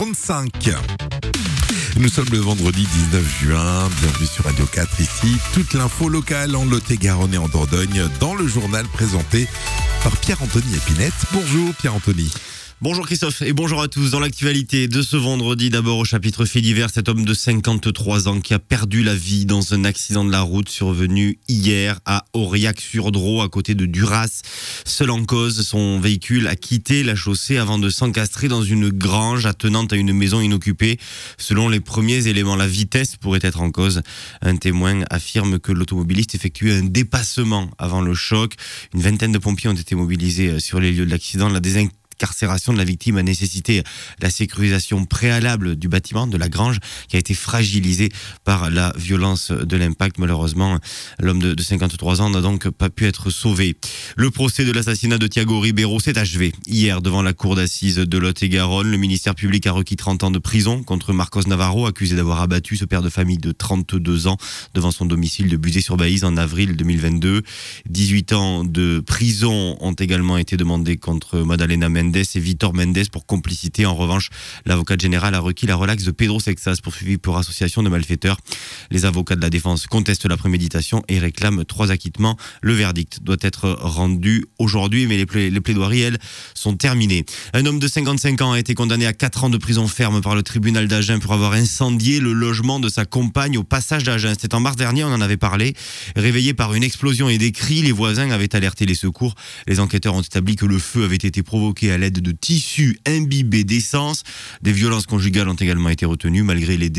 35. Nous sommes le vendredi 19 juin, bienvenue sur Radio 4 ici. Toute l'info locale en Lot-et-Garonne et en Dordogne dans le journal présenté par Pierre-Anthony Épinette. Bonjour Pierre-Anthony. Bonjour Christophe et bonjour à tous. Dans l'actualité de ce vendredi, d'abord au chapitre fait divers, cet homme de 53 ans qui a perdu la vie dans un accident de la route survenu hier à Aurillac-sur-Drô, à côté de Duras. Seul en cause, son véhicule a quitté la chaussée avant de s'encastrer dans une grange attenante à une maison inoccupée. Selon les premiers éléments, la vitesse pourrait être en cause. Un témoin affirme que l'automobiliste effectuait un dépassement avant le choc. Une vingtaine de pompiers ont été mobilisés sur les lieux de l'accident. La désincarcération de la victime a nécessité la sécurisation préalable du bâtiment, de la grange, qui a été fragilisée par la violence de l'impact. Malheureusement, l'homme de 53 ans n'a donc pas pu être sauvé. Le procès de l'assassinat de Thiago Ribeiro s'est achevé hier devant la cour d'assises de Lot-et-Garonne. Le ministère public a requis 30 ans de prison contre Marcos Navarro, accusé d'avoir abattu ce père de famille de 32 ans devant son domicile de Buzet-sur-Baïse en avril 2022. 18 ans de prison ont également été demandés contre Madalena Mendes et Vitor Mendes pour complicité. En revanche, l'avocat général a requis la relaxe de Pedro Sexas, poursuivi pour association de malfaiteurs. Les avocats de la défense contestent la préméditation et réclament 3 acquittements. Le verdict doit être rendu aujourd'hui, mais les plaidoiries, elles, sont terminées. Un homme de 55 ans a été condamné à 4 ans de prison ferme par le tribunal d'Agen pour avoir incendié le logement de sa compagne au passage d'Agen. C'était en mars dernier, on en avait parlé. Réveillés par une explosion et des cris, les voisins avaient alerté les secours. Les enquêteurs ont établi que le feu avait été provoqué à l'aide de tissus imbibés d'essence. Des violences conjugales ont également été retenues malgré les